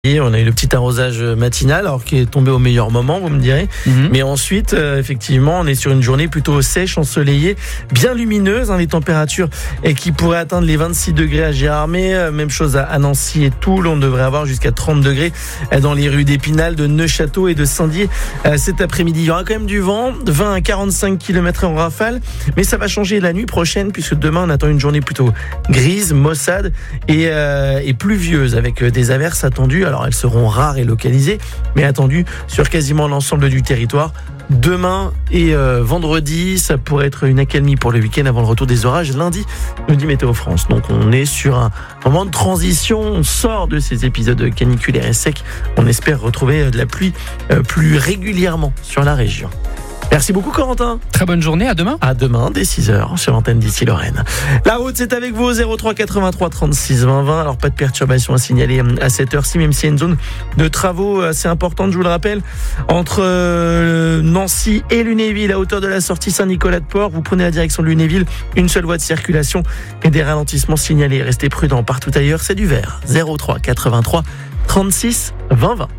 Et on a eu le petit arrosage matinal, alors qui est tombé au meilleur moment, vous me direz. Mais ensuite, effectivement, on est sur une journée plutôt sèche, ensoleillée, bien lumineuse. Les températures qui pourraient atteindre les 26 degrés à Gérardmer. Même chose à Nancy et Toul. On devrait avoir jusqu'à 30 degrés dans les rues d'Épinal, de Neufchâteau et de Saint-Dié cet après-midi. Il y aura quand même du vent, 20 à 45 km en rafale. Mais ça va changer la nuit prochaine, puisque demain, on attend une journée plutôt grise, maussade et pluvieuse, avec des averses attendues. Alors elles seront rares et localisées, mais attendues sur quasiment l'ensemble du territoire. Demain et vendredi, ça pourrait être une accalmie pour le week-end avant le retour des orages lundi, nous dit Météo France. Donc on est sur un moment de transition, on sort de ces épisodes caniculaires et secs. On espère retrouver de la pluie plus régulièrement sur la région. Merci beaucoup Corentin. Très bonne journée, à demain. À demain dès 6h sur l'antenne d'ici Lorraine. La route c'est avec vous au 03 83 36 20 20. Alors pas de perturbation à signaler à cette heure-ci, même s'il y a une zone de travaux assez importante, je vous le rappelle, entre Nancy et Lunéville à hauteur de la sortie Saint-Nicolas-de-Port. Vous prenez la direction de Lunéville, une seule voie de circulation et des ralentissements signalés. Restez prudents partout ailleurs, c'est du vert. 03 83 36 20 20.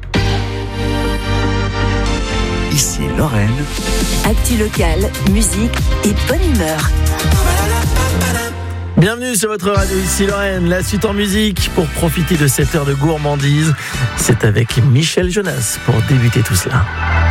Ici Lorraine. Actu locale, musique et bonne humeur. Bienvenue sur votre radio ici Lorraine. La suite en musique pour profiter de cette heure de gourmandise. C'est avec Michel Jonas pour débuter tout cela.